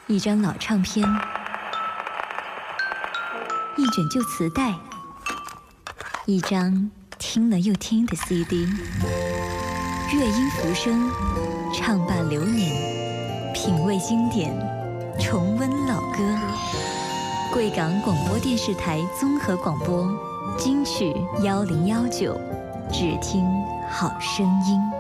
一张老唱片，一卷旧磁带，一张听了又听的 CD。乐音浮生，唱罢流年，品味经典，重温老歌。贵港广播电视台综合广播，金曲1019，只听好声音。